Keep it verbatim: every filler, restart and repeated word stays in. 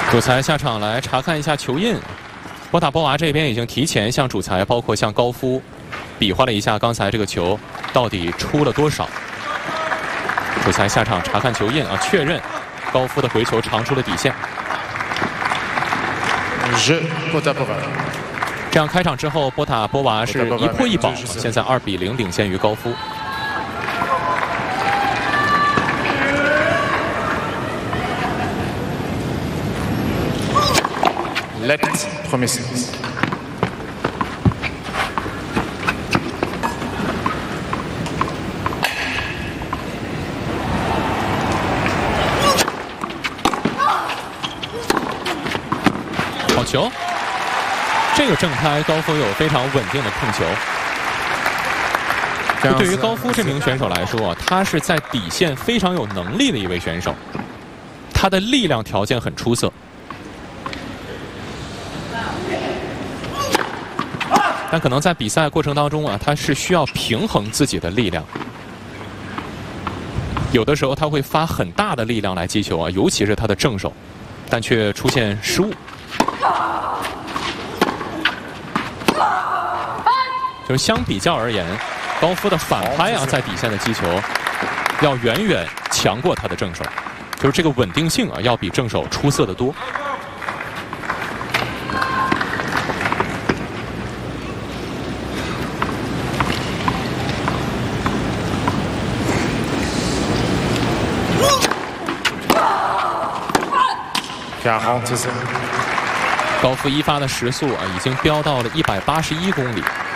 主裁下场来查看一下球印，波塔波娃这边已经提前向主裁，包括向高夫，比划了一下刚才这个球到底出了多少。主裁下场查看球印啊，确认高夫的回球长出了底线。这样开场之后，波塔波娃是一破一保，现在二比零领先于高夫。 Let premier service. 好球！这个正拍高夫有非常稳定的控球。就对于高夫这名选手来说，他是在底线非常有能力的一位选手，他的力量条件很出色。 但可能在比赛过程当中啊，他是需要平衡自己的力量。有的时候他会发很大的力量来击球啊，尤其是他的正手，但却出现失误。就是相比较而言，高夫的反拍啊，在底线的击球要远远强过他的正手，就是这个稳定性啊，要比正手出色得多。 高夫一发的时速啊，已经飙到了一百八十一公里。